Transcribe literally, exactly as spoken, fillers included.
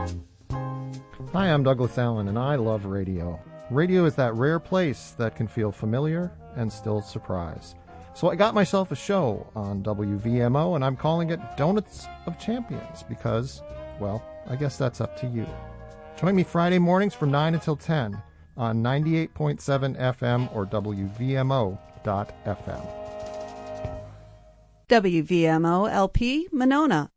Hi, I'm Douglas Allen, and I love radio. Radio is that rare place that can feel familiar and still surprise. So I got myself a show on W V M O, and I'm calling it Donuts of Champions because, well, I guess that's up to you. Join me Friday mornings from nine until ten on ninety-eight point seven F M or W V M O dot F M. W V M O L P Monona,